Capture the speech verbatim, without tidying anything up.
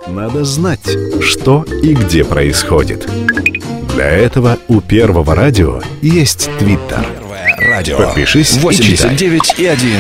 Надо знать, что и где происходит. Для этого у Первого радио есть Твиттер. Радио. Подпишись и читай. восемьдесят девять и один.